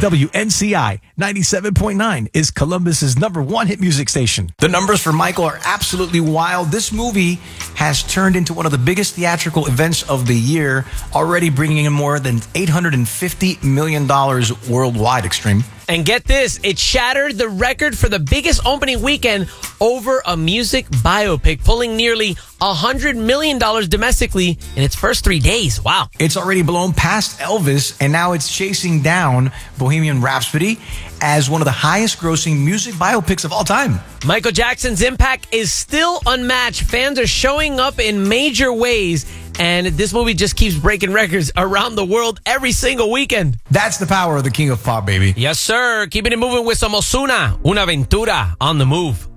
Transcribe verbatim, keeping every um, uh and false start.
W N C I ninety-seven point nine is Columbus's number one hit music station. The numbers for Michael are absolutely wild. This movie has turned into one of the biggest theatrical events of the year, already bringing in more than eight hundred fifty million dollars worldwide, Extreme. And get this, it shattered the record for the biggest opening weekend over a music biopic, pulling nearly one hundred million dollars domestically in its first three days. Wow. It's already blown past Elvis, and now it's chasing down Bohemian Rhapsody as one of the highest grossing music biopics of all time. Michael Jackson's impact is still unmatched. Fans are showing up in major ways, and this movie just keeps breaking records around the world every single weekend. That's the power of the King of Pop, baby. Yes, sir. Keeping it moving with some Ozuna, Una Aventura on the move.